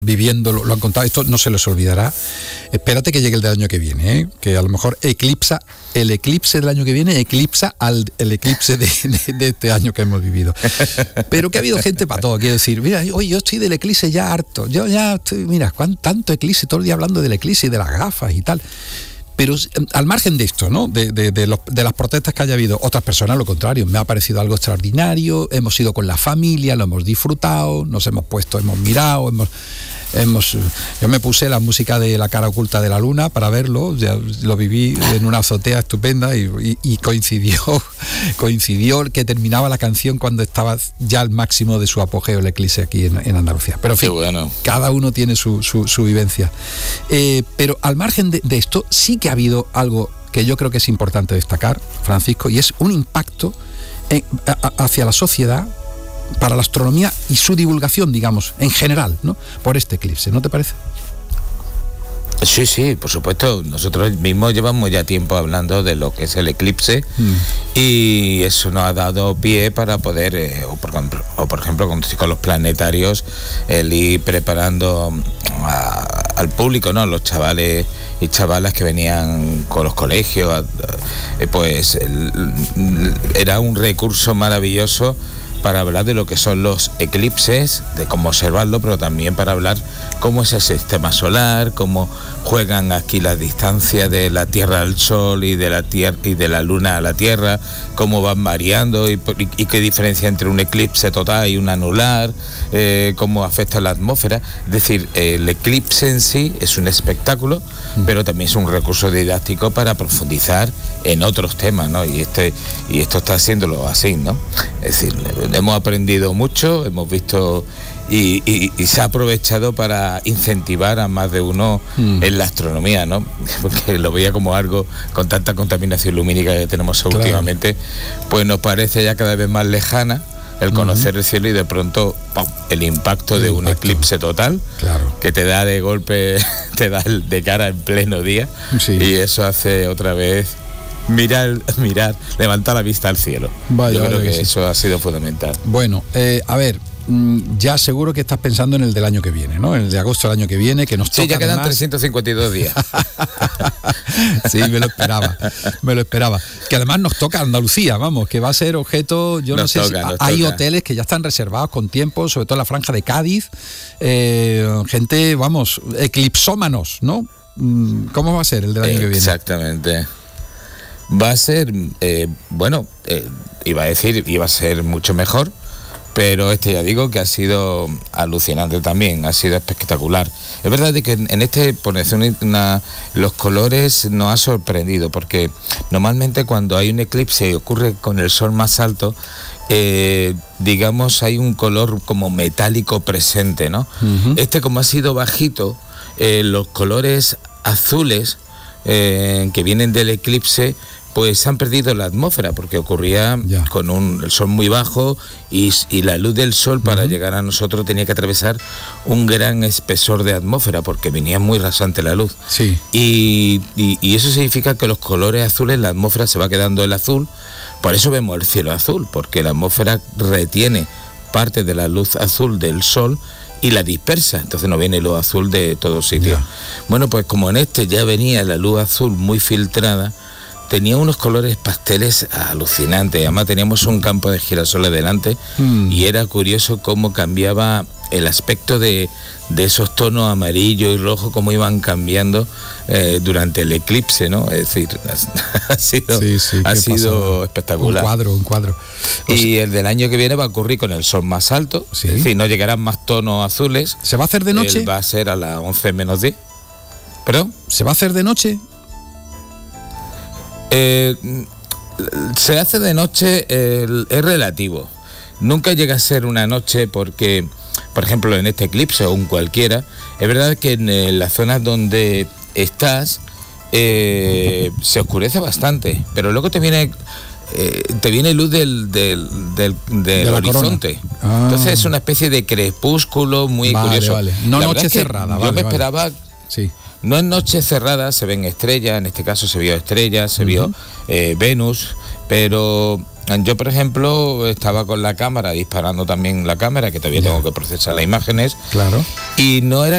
viviéndolo, lo han contado, esto no se les olvidará. Espérate que llegue el del año que viene, que a lo mejor el eclipse del año que viene eclipsa el eclipse de este año que hemos vivido. Pero que ha habido gente para todo, quiero decir, mira, oye, yo estoy del eclipse ya harto, yo ya estoy, mira, tanto eclipse, todo el día hablando del eclipse y de las gafas y tal. Pero al margen de esto, ¿no? De las protestas que haya habido, otras personas, lo contrario, me ha parecido algo extraordinario, hemos ido con la familia, lo hemos disfrutado, nos hemos puesto, hemos mirado, yo me puse la música de La cara oculta de la luna para verlo, ya lo viví en una azotea estupenda y coincidió que terminaba la canción cuando estaba ya al máximo de su apogeo el eclipse aquí en Andalucía. Pero en fin, bueno, cada uno tiene su vivencia. Pero al margen de esto, sí que ha habido algo que yo creo que es importante destacar, Francisco, y es un impacto hacia la sociedad para la astronomía y su divulgación, digamos, en general, ¿no? Por este eclipse, ¿no te parece? Sí, por supuesto. Nosotros mismos llevamos ya tiempo hablando de lo que es el eclipse y eso nos ha dado pie para poder, por ejemplo, con los planetarios, el ir preparando al público, ¿no? Los chavales y chavalas que venían con los colegios, pues era un recurso maravilloso para hablar de lo que son los eclipses, de cómo observarlo, pero también para hablar cómo es el sistema solar, cómo juegan aquí las distancias de la Tierra al Sol y de la Tierra y de la Luna a la Tierra, cómo van variando y qué diferencia entre un eclipse total y un anular, cómo afecta la atmósfera. Es decir, el eclipse en sí es un espectáculo, pero también es un recurso didáctico para profundizar en otros temas, ¿no? Y esto está haciéndolo así, ¿no? Es decir, hemos aprendido mucho, hemos visto y se ha aprovechado para incentivar a más de uno en la astronomía, ¿no? Porque lo veía como algo, con tanta contaminación lumínica que tenemos últimamente, pues nos parece ya cada vez más lejana el conocer el cielo y de pronto ¡pum!, el impacto de un eclipse total, que te da de golpe, te da de cara en pleno día, y eso hace otra vez mirar, levantar la vista al cielo. Yo creo que eso ha sido fundamental. Bueno, a ver, ya seguro que estás pensando en el del año que viene, ¿no? El de agosto del año que viene, que nos toca. Sí, ya quedan 352 días. Sí, me lo esperaba. Que además nos toca Andalucía, vamos, que va a ser objeto, yo no sé si hay hoteles que ya están reservados con tiempo, sobre todo en la franja de Cádiz, gente, vamos, eclipsómanos, ¿no? ¿Cómo va a ser el del año que viene? Exactamente. Va a ser, iba a ser mucho mejor, pero ya digo que ha sido alucinante también, ha sido espectacular. Es verdad de que en por decir los colores nos ha sorprendido, porque normalmente cuando hay un eclipse y ocurre con el sol más alto, digamos, hay un color como metálico presente, ¿no? Como ha sido bajito, los colores azules que vienen del eclipse, pues han perdido la atmósfera, porque ocurría con el sol muy bajo y la luz del sol para llegar a nosotros tenía que atravesar un gran espesor de atmósfera, porque venía muy rasante la luz. Sí. Y eso significa que los colores azules, la atmósfera se va quedando el azul, por eso vemos el cielo azul, porque la atmósfera retiene parte de la luz azul del sol y la dispersa, entonces no viene luz azul de todos sitios. Bueno, pues como en ya venía la luz azul muy filtrada, tenía unos colores pasteles alucinantes. Además teníamos un campo de girasoles delante y era curioso cómo cambiaba el aspecto de esos tonos amarillo y rojo, cómo iban cambiando durante el eclipse, ¿no? Es decir, ha sido espectacular. Un cuadro. Y el del año que viene va a ocurrir con el sol más alto, es decir, no llegarán más tonos azules. ¿Se va a hacer de noche? Va a ser a las 11 menos 10. ¿Perdón? ¿Se va a hacer de noche? Se hace de noche, es relativo. Nunca llega a ser una noche porque, por ejemplo, en este eclipse o en cualquiera, es verdad que en las zonas donde estás se oscurece bastante, pero luego te viene luz del horizonte. Entonces es una especie de crepúsculo muy curioso. No noche cerrada. Yo me esperaba... Sí. No en noche cerrada se ven estrellas, en este caso se vio estrellas, se vio Venus, pero Yo, por ejemplo, estaba con la cámara, disparando también la cámara, que todavía tengo que procesar las imágenes. Claro. Y no era